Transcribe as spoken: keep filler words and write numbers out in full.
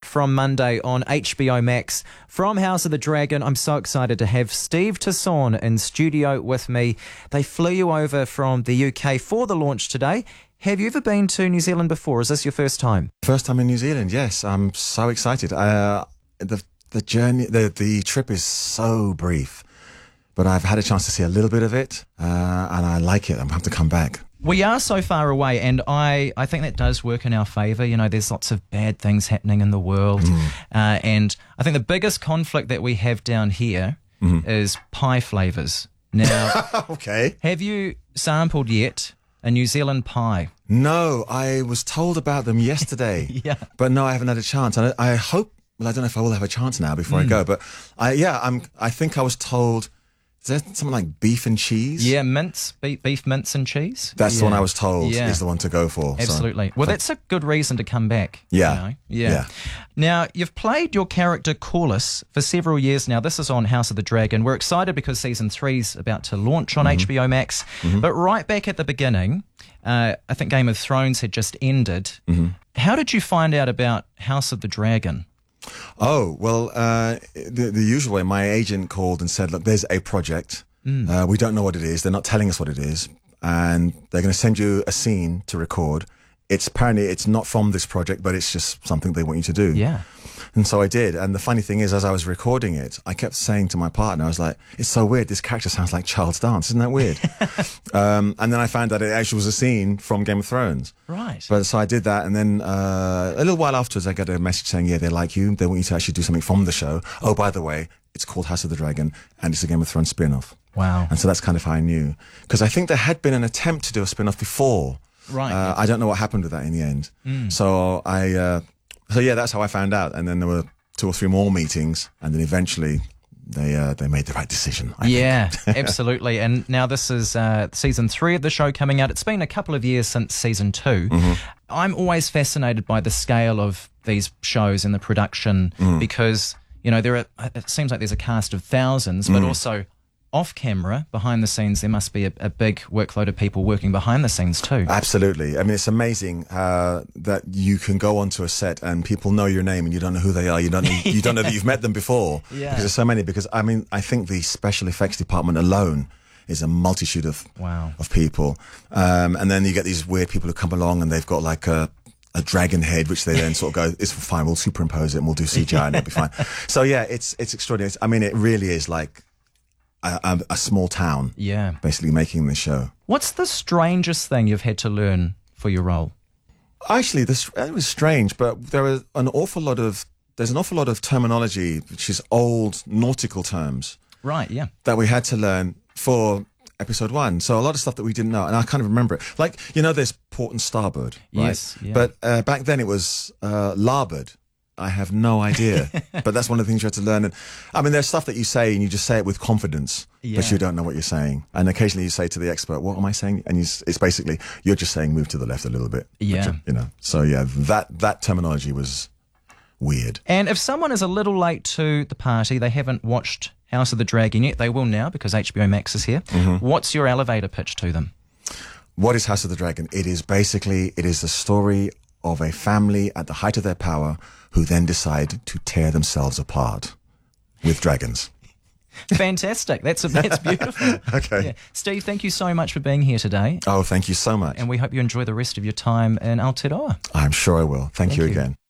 from Monday on H B O Max. From House of the Dragon, I'm so excited to have Steve Tasson in studio with me. They flew you over from the U K for the launch today. Have you ever been to New Zealand before? Is this your first time? First time in New Zealand, yes. I'm so excited. Uh, the the journey, the the trip is so brief, but I've had a chance to see a little bit of it, uh, and I like it. I'm have to come back. We are so far away, and I, I think that does work in our favour. You know, there's lots of bad things happening in the world, mm. uh, and I think the biggest conflict that we have down here mm. is pie flavours. Now, okay, have you sampled yet a New Zealand pie? No, I was told about them yesterday, yeah, but no, I haven't had a chance. And I, I hope. Well, I don't know if I will have a chance now before mm. I go, but I, yeah, I'm. I think I was told. Is there something like beef and cheese? Yeah, mince, beef, beef mince and cheese. That's yeah. the one I was told yeah. is the one to go for. Absolutely. So. Well, that's a good reason to come back. Yeah. You know? yeah. Yeah. Now, you've played your character Corlys for several years now. This is on House of the Dragon. We're excited because season three's about to launch on mm-hmm. H B O Max. Mm-hmm. But right back at the beginning, uh, I think Game of Thrones had just ended. Mm-hmm. How did you find out about House of the Dragon? Oh, well, uh, the, the usual way. My agent called and said, look, there's a project. Mm. Uh, we don't know what it is. They're not telling us what it is. And they're going to send you a scene to record. It's apparently, it's not from this project, but it's just something they want you to do. Yeah. And so I did. And the funny thing is, as I was recording it, I kept saying to my partner, I was like, it's so weird. This character sounds like Charles Dance. Isn't that weird? um, and then I found that it actually was a scene from Game of Thrones. Right. But so I did that. And then uh, a little while afterwards, I got a message saying, yeah, they like you. They want you to actually do something from the show. Oh, by the way, it's called House of the Dragon and it's a Game of Thrones spin-off. Wow. And so that's kind of how I knew. Because I think there had been an attempt to do a spin-off before. Right. Uh, I don't know what happened with that in the end. Mm. So I, uh, so yeah, that's how I found out. And then there were two or three more meetings, and then eventually they uh, they made the right decision. I yeah, absolutely. And now this is uh, season three of the show coming out. It's been a couple of years since season two. Mm-hmm. I'm always fascinated by the scale of these shows and the production mm. because, you know, there are. It seems like there's a cast of thousands, but mm. also off camera, behind the scenes, there must be a, a big workload of people working behind the scenes too. Absolutely. I mean, it's amazing uh, that you can go onto a set and people know your name and you don't know who they are. You don't know, you don't know that you've met them before. Yeah. Because there's so many. Because I mean, I think the special effects department alone is a multitude of wow. of people. Um, and then you get these weird people who come along and they've got like a a dragon head, which they then sort of go, it's fine, we'll superimpose it and we'll do C G I and it'll be fine. So yeah, it's it's extraordinary. I mean, it really is like A, a, a small town, yeah, basically making this show. What's the strangest thing you've had to learn for your role? Actually, this it was strange, but there was an awful lot of there's an awful lot of terminology, which is old nautical terms, right? Yeah, that we had to learn for episode one. So a lot of stuff that we didn't know, and I kind of remember it. Like, you know, there's port and starboard, right? Yes, yeah. But uh, back then it was uh, larboard. I have no idea, but that's one of the things you have to learn. And I mean, there's stuff that you say and you just say it with confidence, yeah. but you don't know what you're saying. And occasionally you say to the expert, what am I saying? And you, it's basically, you're just saying move to the left a little bit. Yeah. You know, so yeah, that, that terminology was weird. And if someone is a little late to the party, they haven't watched House of the Dragon yet, they will now because H B O Max is here. Mm-hmm. What's your elevator pitch to them? What is House of the Dragon? It is basically, it is the story of a family at the height of their power who then decide to tear themselves apart with dragons. Fantastic. That's a, that's beautiful. Okay. Yeah. Steve, thank you so much for being here today. Oh, thank you so much. And we hope you enjoy the rest of your time in Aotearoa. I'm sure I will. Thank, thank you again. You.